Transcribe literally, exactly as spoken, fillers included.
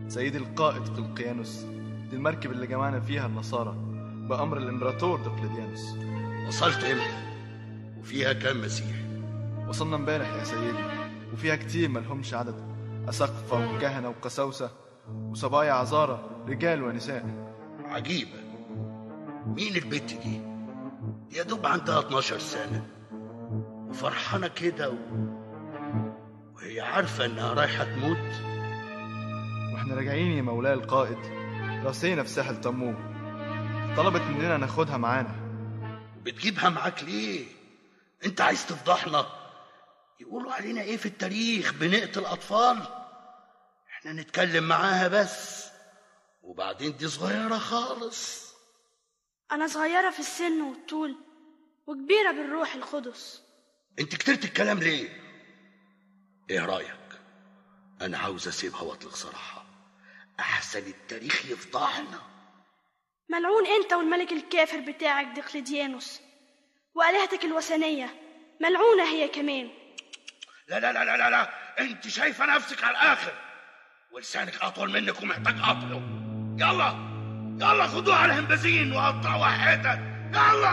سيدي القائد قلقيانوس، دي المركب اللي جمعنا فيها النصارى بأمر الإمبراطور دقلديانوس. وصلت امتى؟ وفيها كام مسيحي؟ وصلنا امبارح يا سيدي، وفيها كتير ملهمش عدد، أساقفة وكهنة وقساوسة وصبايا عذارى، رجال ونساء. عجيبة. مين البت دي؟ يا دوب عندها اتناشر سنة وفرحانة كده و... وهي عارفة انها رايحة تموت. واحنا راجعين يا مولاي القائد راسينا في ساحل طموح، طلبت مننا ناخدها معانا. بتجيبها معاك ليه؟ انت عايز تفضحنا؟ يقولوا علينا ايه في التاريخ؟ بنقتل اطفال؟ احنا نتكلم معاها بس، وبعدين دي صغيرة خالص. أنا صغيرة في السن والطول وكبيرة بالروح القدس. انت كترت الكلام ليه؟ ايه رأيك؟ انا عاوز اسيبها واطلق صراحة، احسن التاريخ يفضحنا. ملعون انت والملك الكافر بتاعك دقلديانوس وآلهتك الوثنية، ملعونة هي كمان. لا لا لا لا لا, لا. انت شايفة نفسك على الاخر ولسانك اطول منك ومحتاج قطعه. يلا يلا خدوها على الهمبازين وقطعوا حتت. يلا.